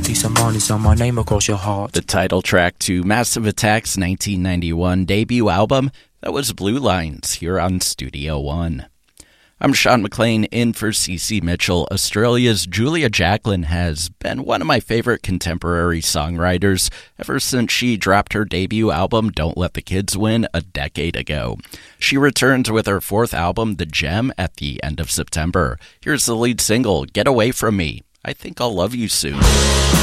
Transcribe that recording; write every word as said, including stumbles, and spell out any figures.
peace of mind is on my name across your heart. The title track to Massive Attack's nineteen ninety-one debut album, that was Blue Lines, here on Studio One. I'm Sean McLean, in for Cece Mitchell. Australia's Julia Jacklin has been one of my favorite contemporary songwriters ever since she dropped her debut album, Don't Let the Kids Win, a decade ago. She returns with her fourth album, The Gem, at the end of September. Here's the lead single, Get Away From Me. I Think I'll Love You Soon.